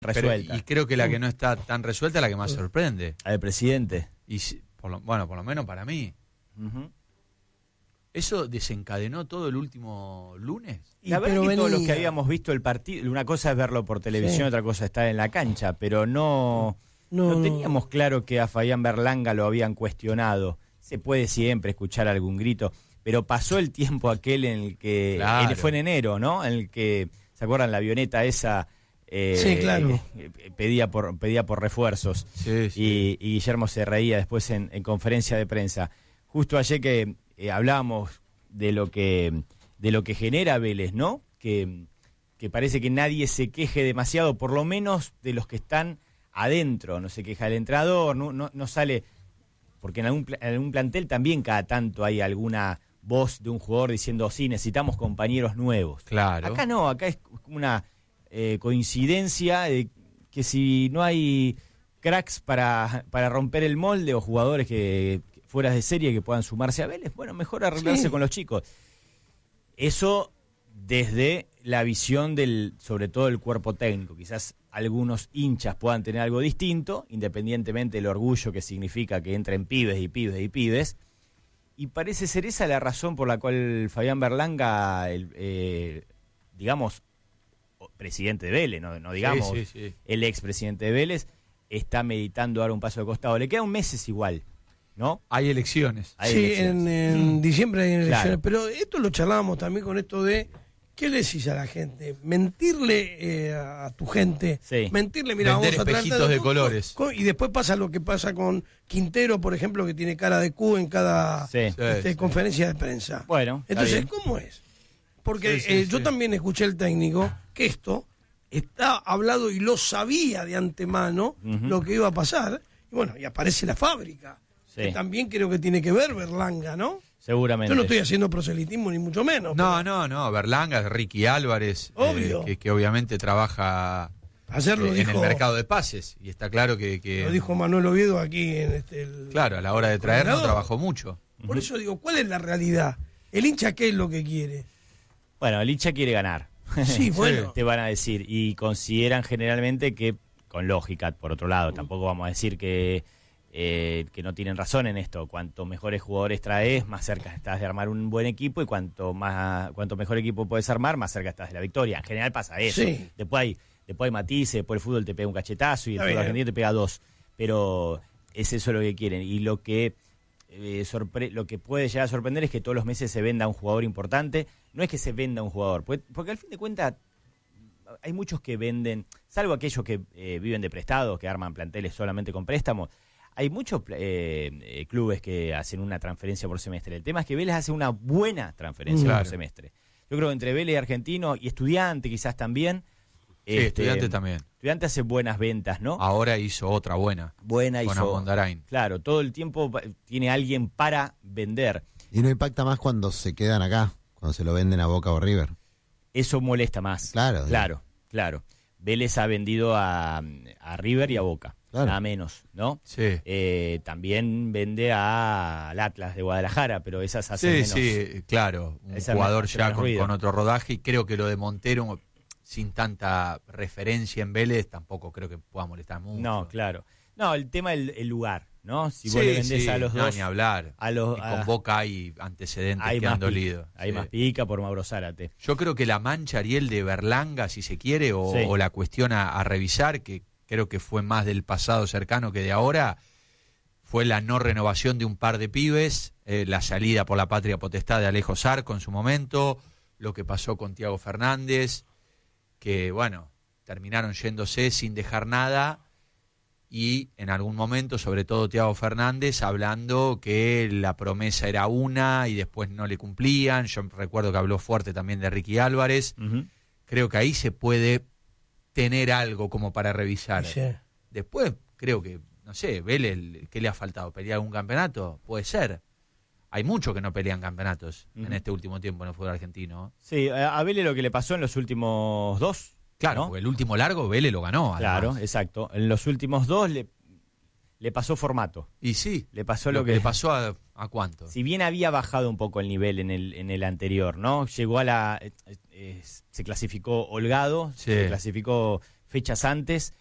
resuelta. Y creo que la que no está tan resuelta es la que más sorprende. Al presidente. Y por lo menos para mí. Uh-huh. ¿Eso desencadenó todo el último lunes? La verdad que todos los que habíamos visto el partido, una cosa es verlo por televisión, otra cosa es estar en la cancha, pero no teníamos claro que a Fabián Berlanga lo habían cuestionado. Se puede siempre escuchar algún grito, pero pasó el tiempo aquel en el que fue en enero, ¿no? En el que, ¿se acuerdan la avioneta esa? Sí, claro. Pedía por refuerzos. Sí, sí. Y Guillermo se reía después en conferencia de prensa. Justo ayer que hablábamos de lo que genera Vélez, ¿no? Que parece que nadie se queje demasiado, por lo menos de los que están adentro. No se queja el entrenador, no sale, porque en algún plantel también cada tanto hay alguna voz de un jugador diciendo, sí, necesitamos compañeros nuevos. Claro. Acá no, acá es como una coincidencia de que si no hay cracks para romper el molde o jugadores que fuera de serie que puedan sumarse a Vélez, bueno, mejor arreglarse con los chicos. Eso desde la visión sobre todo del cuerpo técnico. Quizás algunos hinchas puedan tener algo distinto, independientemente del orgullo que significa que entren pibes y pibes y pibes. Y parece ser esa la razón por la cual Fabián Berlanga, digamos, presidente de Vélez, no digamos el expresidente de Vélez, está meditando dar un paso de costado. Le quedan meses igual, ¿no? Hay elecciones. En diciembre hay elecciones, claro. Pero esto lo charlábamos también con esto de, ¿qué le decís a la gente? Mentirle a tu gente, mentirle, mira, vender vamos a espejitos de colores. Y después pasa lo que pasa con Quintero, por ejemplo, que tiene cara de Q en cada conferencia de prensa. Bueno, entonces, ¿cómo es? Porque yo también escuché el técnico que esto está hablado y lo sabía de antemano lo que iba a pasar. Y bueno, y aparece la fábrica. Que también creo que tiene que ver Berlanga, ¿no? Seguramente. Yo no estoy haciendo proselitismo ni mucho menos. No, Berlanga, Ricky Álvarez, obvio. Que obviamente trabaja en el mercado de pases. Y está claro que lo dijo Manuel Oviedo aquí en claro, a la hora de traernos trabajó mucho. Por eso digo, ¿cuál es la realidad? ¿El hincha qué es lo que quiere? Bueno, el hincha quiere ganar. Sí, bueno. Te van a decir. Y consideran generalmente que, con lógica, por otro lado, tampoco vamos a decir que no tienen razón en esto. Cuanto mejores jugadores traes, más cerca estás de armar un buen equipo, y cuanto mejor equipo puedes armar, más cerca estás de la victoria. En general pasa eso. Sí. Después hay matices, después el fútbol te pega un cachetazo y el fútbol argentino te pega dos. Pero es eso lo que quieren. Y lo que puede llegar a sorprender es que todos los meses se venda un jugador importante. No es que se venda un jugador, porque al fin de cuentas hay muchos que venden, salvo aquellos que viven de prestados, que arman planteles solamente con préstamos. Hay muchos clubes que hacen una transferencia por semestre. El tema es que Vélez hace una buena transferencia por semestre. Yo creo que entre Vélez y Argentino, y Estudiante quizás también. Sí, Estudiante también. Estudiante hace buenas ventas, ¿no? Ahora hizo otra buena. Con Amondarain. Claro, todo el tiempo tiene alguien para vender. Y no impacta más cuando se quedan acá, cuando se lo venden a Boca o River. Eso molesta más. Claro. Vélez ha vendido a River y a Boca. Claro. Nada menos, ¿no? Sí. También vende al Atlas de Guadalajara, pero esas hacen menos. Sí, claro. Un jugador ya con otro rodaje, y creo que lo de Montero, sin tanta referencia en Vélez, tampoco creo que pueda molestar mucho. No, claro. No, el tema es el lugar, ¿no? Si vos le vendés a los dos... ni hablar. Con Boca hay antecedentes que han dolido. Hay más pica por Mauro Zárate. Yo creo que la mancha, Ariel, de Berlanga, si se quiere, o la cuestión a revisar, que creo que fue más del pasado cercano que de ahora, fue la no renovación de un par de pibes, la salida por la patria potestad de Alejo Zarco en su momento, lo que pasó con Thiago Fernández, que, bueno, terminaron yéndose sin dejar nada, y en algún momento, sobre todo Thiago Fernández, hablando que la promesa era una y después no le cumplían. Yo recuerdo que habló fuerte también de Ricky Álvarez. Creo que ahí se puede tener algo como para revisar. Sí. Después, creo que, no sé, Vélez, ¿qué le ha faltado? ¿Pelear algún campeonato? Puede ser. Hay muchos que no pelean campeonatos en este último tiempo en el fútbol argentino. Sí, a Vélez lo que le pasó en los últimos dos. Claro, ¿no? Porque el último largo Vélez lo ganó. Además. Claro, exacto. En los últimos dos le pasó formato. Y sí. Le pasó lo que le pasó a cuánto. Si bien había bajado un poco el nivel en el anterior, ¿no? Llegó se clasificó holgado, se clasificó fechas antes